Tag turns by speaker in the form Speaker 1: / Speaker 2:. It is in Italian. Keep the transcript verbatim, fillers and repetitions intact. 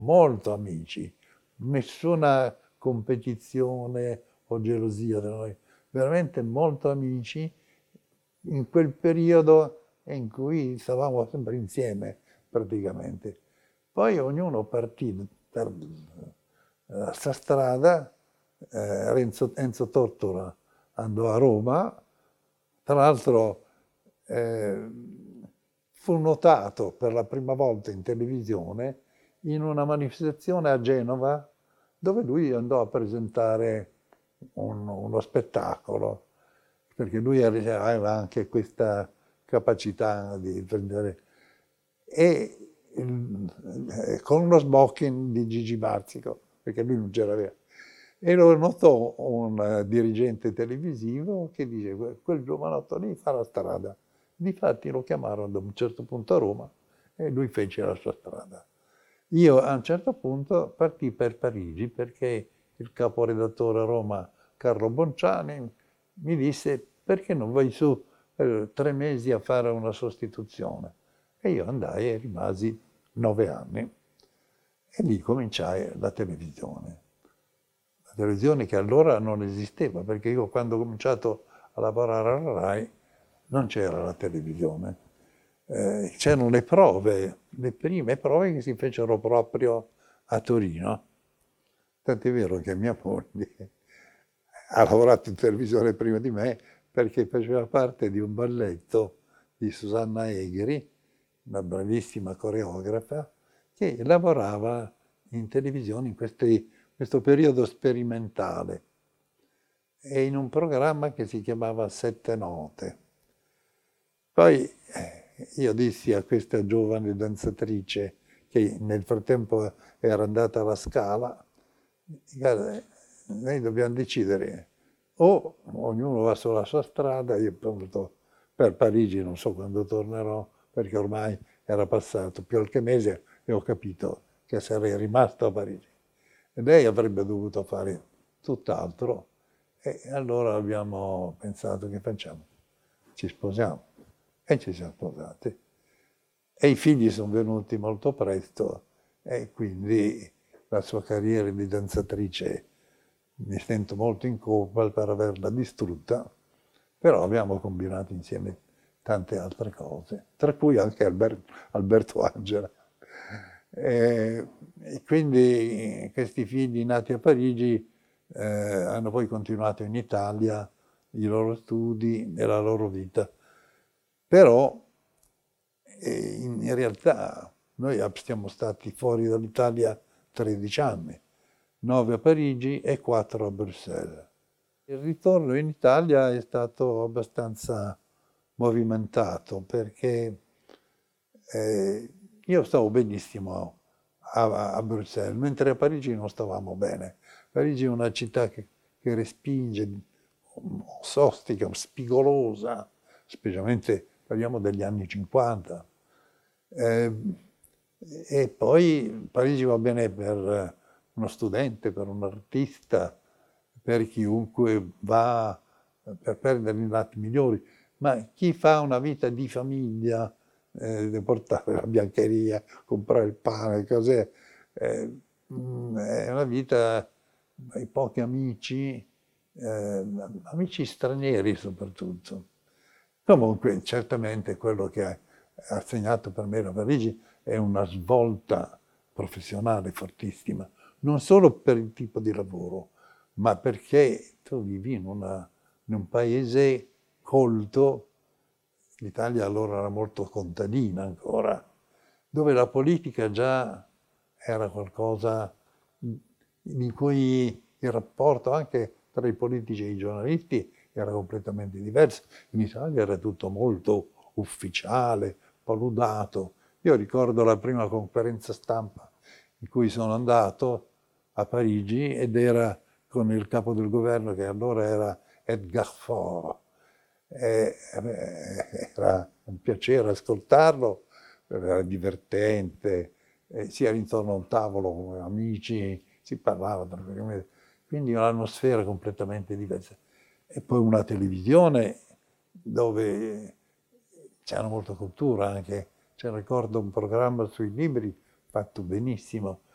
Speaker 1: molto amici, nessuna competizione o gelosia tra noi, veramente molto amici in quel periodo in cui stavamo sempre insieme praticamente. Poi ognuno partì per la sua strada, eh, Renzo, Enzo Tortora andò a Roma, tra l'altro eh, fu notato per la prima volta in televisione in una manifestazione a Genova dove lui andò a presentare un- uno spettacolo, perché lui aveva anche questa capacità di prendere... E il- eh, con uno smoking di Gigi Barzico, perché lui non ce l'aveva. E lo notò un eh, dirigente televisivo che dice: "Que- quel giovanotto lì fa la strada." Difatti lo chiamarono da un certo punto a Roma e lui fece la sua strada. Io a un certo punto partii per Parigi perché il caporedattore a Roma, Carlo Bonciani, mi disse: "Perché non vai su per tre mesi a fare una sostituzione?" E io andai e rimasi nove anni e lì cominciai la televisione. La televisione che allora non esisteva, perché io quando ho cominciato a lavorare alla RAI non c'era la televisione. Eh, c'erano le prove, le prime prove che si fecero proprio a Torino. Tant'è vero che mia moglie ha lavorato in televisione prima di me perché faceva parte di un balletto di Susanna Egri, una bravissima coreografa, che lavorava in televisione in questi- questo periodo sperimentale e in un programma che si chiamava Sette Note. Poi eh, io dissi a questa giovane danzatrice che nel frattempo era andata alla Scala: "Guarda, noi dobbiamo decidere, o ognuno va sulla sua strada, io appunto per Parigi non so quando tornerò, perché ormai era passato più qualche mese e ho capito che sarei rimasto a Parigi. E lei avrebbe dovuto fare tutt'altro, e allora abbiamo pensato: che facciamo? Ci sposiamo. E ci siamo sposati. E i figli sono venuti molto presto e quindi la sua carriera di danzatrice mi sento molto in colpa per averla distrutta, però abbiamo combinato insieme tante altre cose, tra cui anche Albert- Alberto Angela. E, e quindi questi figli nati a Parigi eh, hanno poi continuato in Italia i loro studi e la loro vita. Però eh, in realtà noi siamo stati fuori dall'Italia tredici anni, nove a Parigi e quattro a Bruxelles. Il ritorno in Italia è stato abbastanza movimentato perché eh, io stavo benissimo a, a Bruxelles, mentre a Parigi non stavamo bene. Parigi è una città che, che respinge, ostica, spigolosa, specialmente parliamo degli anni cinquanta. Eh, e poi Parigi va bene per uno studente, per un artista, per chiunque va per prendere i lati migliori, ma chi fa una vita di famiglia, eh, deve portare la biancheria, comprare il pane, cos'è, eh, mm, è una vita ai pochi amici, eh, amici stranieri soprattutto. Comunque, certamente quello che ha, ha segnato per me la Parigi è una svolta professionale fortissima, non solo per il tipo di lavoro, ma perché tu vivi in, una, in un paese colto, l'Italia allora era molto contadina ancora, dove la politica già era qualcosa in cui il rapporto anche tra i politici e i giornalisti era completamente diverso. In Italia era tutto molto ufficiale, paludato. Io ricordo la prima conferenza stampa in cui sono andato a Parigi ed era con il capo del governo che allora era Edgar Faure. E, eh, era un piacere ascoltarlo, era divertente, eh, si era intorno a un tavolo come amici, si parlava tranquillamente, quindi un'atmosfera completamente diversa. E poi una televisione dove c'era molta cultura anche, cioè, ricordo un programma sui libri fatto benissimo,